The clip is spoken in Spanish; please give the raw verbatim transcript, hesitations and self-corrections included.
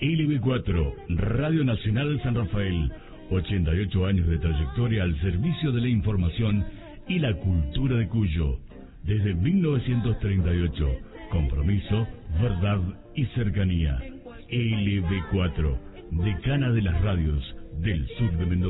L B cuatro, Radio Nacional San Rafael, ochenta y ocho años de trayectoria al servicio de la información y la cultura de Cuyo. Desde mil novecientos treinta y ocho, compromiso, verdad y cercanía. L B cuatro, decana de las radios del sur de Mendoza.